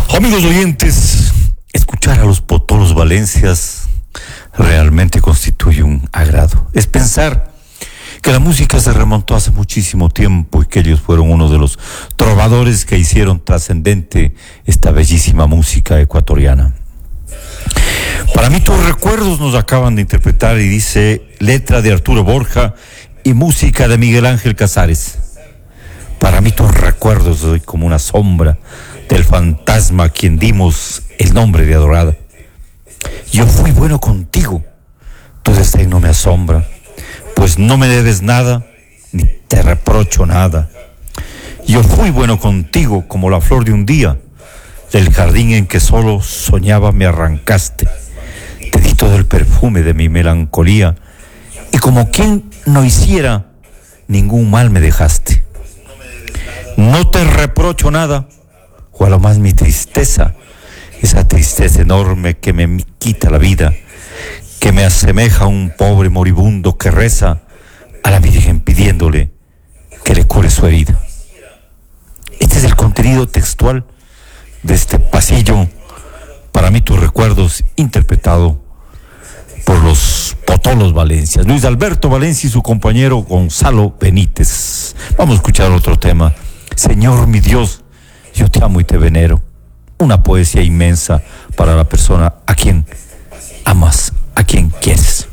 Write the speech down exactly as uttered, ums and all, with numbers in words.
Amigos oyentes, escuchar a los Potolos Valencias realmente constituye un agrado. Es pensar que la música se remontó hace muchísimo tiempo y que ellos fueron uno de los trovadores que hicieron trascendente esta bellísima música ecuatoriana. Para mí, tus recuerdos nos acaban de interpretar y dice letra de Arturo Borja y música de Miguel Ángel Casares. Para mí, tus recuerdos soy como una sombra del fantasma a quien dimos el nombre de adorada. Yo fui bueno contigo, tu desdén no me asombra, pues no me debes nada, ni te reprocho nada. Yo fui bueno contigo como la flor de un día, del jardín en que solo soñaba me arrancaste, te di todo el perfume de mi melancolía, y como quien no hiciera, ningún mal me dejaste. No te reprocho nada, o a lo más mi tristeza, esa tristeza enorme que me quita la vida, que me asemeja a un pobre moribundo que reza a la Virgen pidiéndole que le cure su herida. Este es el contenido textual de este pasillo, para mí tus recuerdos, interpretado por los Potolos Valencias, Luis Alberto Valencia y su compañero Gonzalo Benítez. Vamos a escuchar otro tema. Señor mi Dios, yo te amo y te venero. Una poesía inmensa para la persona a quien amas, a quien quieres.